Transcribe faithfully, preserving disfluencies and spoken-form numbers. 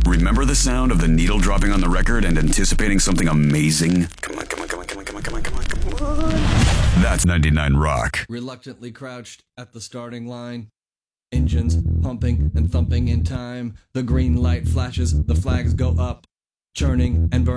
Remember the sound of the needle dropping on the record and anticipating something amazing? Come on, come on, come on, come on, come on, come on, come on, come on. That's ninety-nine Rock. Reluctantly crouched at the starting line. Engines pumping and thumping in time. The green light flashes, the flags go up. Churning and burning.